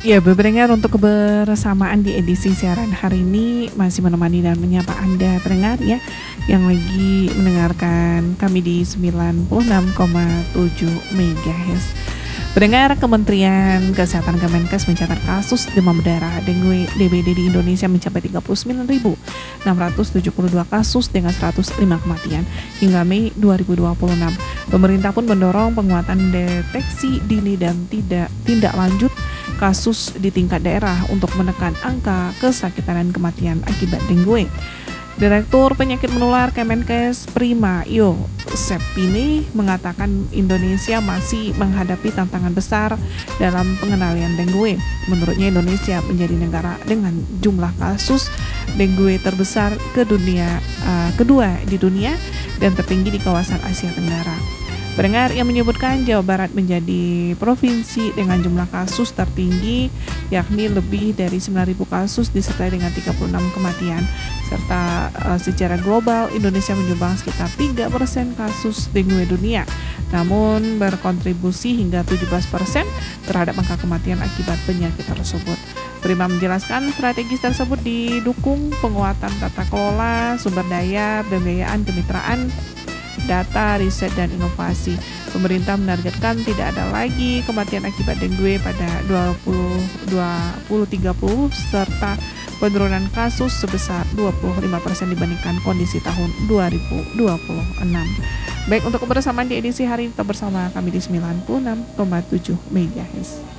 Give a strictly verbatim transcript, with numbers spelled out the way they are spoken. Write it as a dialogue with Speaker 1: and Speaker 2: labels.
Speaker 1: Ya, berdengar untuk kebersamaan di edisi siaran hari ini masih menemani dan menyapa Anda pendengar ya yang lagi mendengarkan kami di sembilan puluh enam koma tujuh megahertz. Pendengar, Kementerian Kesehatan Kemenkes mencatat kasus demam berdarah dengue D B D di Indonesia mencapai tiga puluh sembilan ribu enam ratus tujuh puluh dua kasus dengan seratus lima kematian hingga Mei dua ribu dua puluh enam. Pemerintah pun mendorong penguatan deteksi dini dan tidak tindak lanjut kasus di tingkat daerah untuk menekan angka kesakitan dan kematian akibat dengue. Direktur Penyakit Menular Kemenkes Prima Yo Sepini mengatakan Indonesia masih menghadapi tantangan besar dalam pengendalian dengue. Menurutnya Indonesia menjadi negara dengan jumlah kasus dengue terbesar ke dunia, uh, kedua di dunia dan tertinggi di kawasan Asia Tenggara. Pendengar yang menyebutkan Jawa Barat menjadi provinsi dengan jumlah kasus tertinggi yakni lebih dari sembilan ribu kasus disertai dengan tiga puluh enam kematian serta uh, secara global Indonesia menyumbang sekitar tiga persen kasus dengue dunia namun berkontribusi hingga tujuh belas persen terhadap angka kematian akibat penyakit tersebut. Prima menjelaskan strategi tersebut didukung penguatan tata kelola, sumber daya, pembiayaan, kemitraan, data, riset, dan inovasi. Pemerintah menargetkan tidak ada lagi kematian akibat dengue pada dua ribu tiga puluh serta penurunan kasus sebesar dua puluh lima persen dibandingkan kondisi tahun dua ribu dua puluh enam. Baik, untuk kebersamaan di edisi hari ini tetap bersama kami di sembilan puluh enam koma tujuh megahertz.